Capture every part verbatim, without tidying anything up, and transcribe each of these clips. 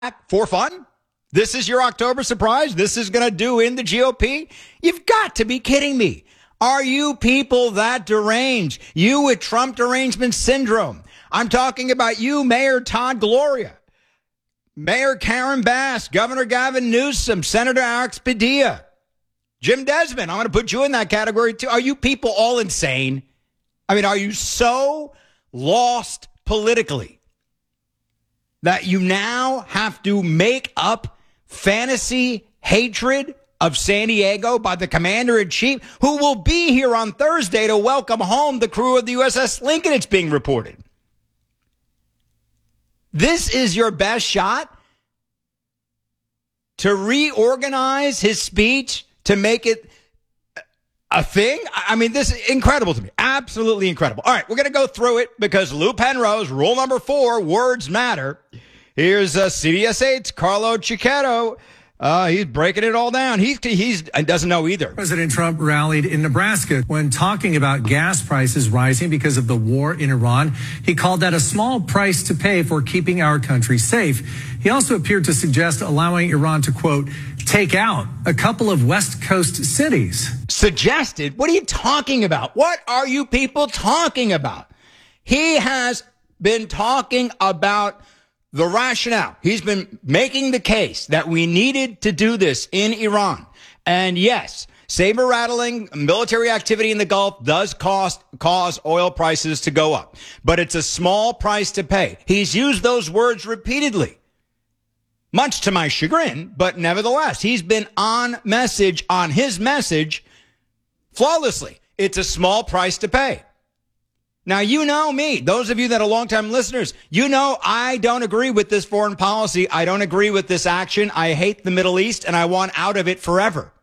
for fun? This is your October surprise? This is going to do in the G O P? You've got to be kidding me. Are you people that deranged? You with Trump derangement syndrome. I'm talking about you, Mayor Todd Gloria, Mayor Karen Bass, Governor Gavin Newsom, Senator Alex Padilla, Jim Desmond. I'm going to put you in that category too. Are you people all insane? I mean, are you so lost politically that you now have to make up fantasy hatred of San Diego by the commander-in-chief, who will be here on Thursday to welcome home the crew of the U S S Lincoln, it's being reported? This is your best shot to reorganize his speech, to make it a thing? I mean, this is incredible to me. Absolutely incredible. All right, we're going to go through it because Lou Penrose, rule number four, words matter. Here's uh, C B S eight's Carlo Cichetto. Uh, he's breaking it all down. He's, he's, he doesn't know either. President Trump rallied in Nebraska when talking about gas prices rising because of the war in Iran. He called that a small price to pay for keeping our country safe. He also appeared to suggest allowing Iran to, quote, take out a couple of West Coast cities. Suggested? What are you talking about? What are you people talking about? He has been talking about the rationale. He's been making the case that we needed to do this in Iran. And yes, saber rattling military activity in the Gulf does cost, cause oil prices to go up, but it's a small price to pay. He's used those words repeatedly, much to my chagrin, but nevertheless, he's been on message, on his message flawlessly. It's a small price to pay. Now, you know me, those of you that are longtime listeners, you know I don't agree with this foreign policy. I don't agree with this action. I hate the Middle East, and I want out of it forever.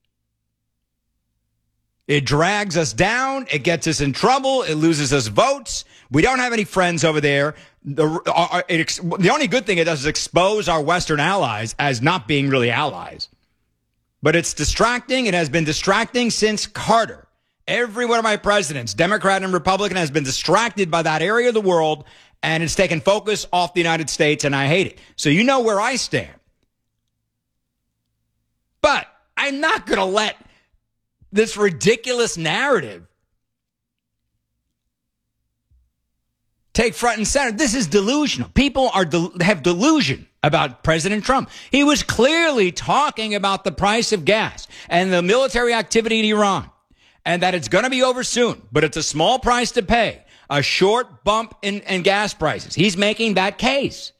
It drags us down. It gets us in trouble. It loses us votes. We don't have any friends over there. The, our, it, the only good thing it does is expose our Western allies as not being really allies. But it's distracting. It has been distracting since Carter. Every one of my presidents, Democrat and Republican, has been distracted by that area of the world, and it's taken focus off the United States, and I hate it. So you know where I stand. But I'm not going to let this ridiculous narrative take front and center. This is delusional. People are del- have delusion about President Trump. He was clearly talking about the price of gas and the military activity in Iran, and that it's going to be over soon, but it's a small price to pay, a short bump in, in gas prices. He's making that case.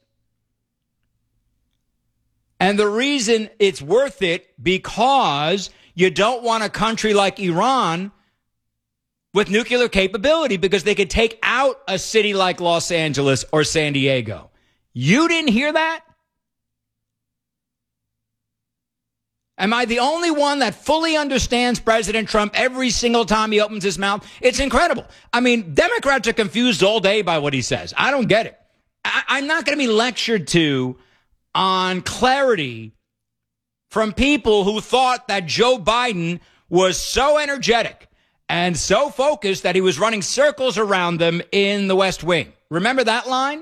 And the reason it's worth it, because you don't want a country like Iran with nuclear capability, because they could take out a city like Los Angeles or San Diego. You didn't hear that? Am I the only one that fully understands President Trump every single time he opens his mouth? It's incredible. I mean, Democrats are confused all day by what he says. I don't get it. I- I'm not going to be lectured to on clarity from people who thought that Joe Biden was so energetic and so focused that he was running circles around them in the West Wing. Remember that line?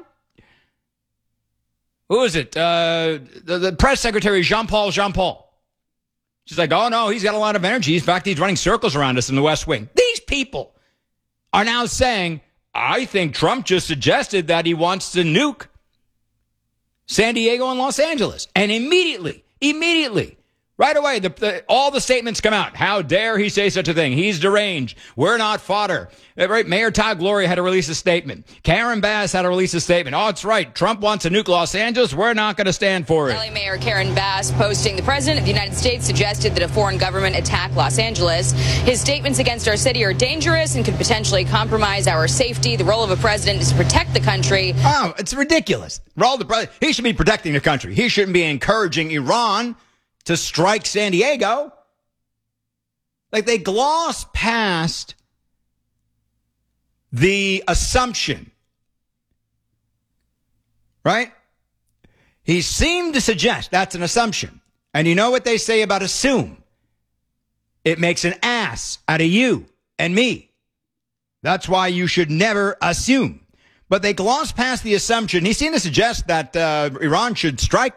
Who is it? Uh, the, the press secretary, Jean-Paul Jean-Paul. She's like, oh, no, he's got a lot of energy. In fact, he's running circles around us in the West Wing. These people are now saying, I think Trump just suggested that he wants to nuke San Diego and Los Angeles. And immediately, immediately, right away, the, the, all the statements come out. How dare he say such a thing? He's deranged. We're not fodder. Right? Mayor Todd Gloria had to release a statement. Karen Bass had to release a statement. Oh, it's right. Trump wants to nuke Los Angeles. We're not going to stand for it. L A Mayor Karen Bass posting, the president of the United States suggested that a foreign government attack Los Angeles. His statements against our city are dangerous and could potentially compromise our safety. The role of a president is to protect the country. Oh, it's ridiculous. Role of the, he should be protecting the country. He shouldn't be encouraging Iran to strike San Diego. Like, they gloss past the assumption, right? He seemed to suggest that's an assumption. And you know what they say about assume? It makes an ass out of you and me. That's why you should never assume. but they gloss past the assumption. He seemed to suggest that uh, Iran should strike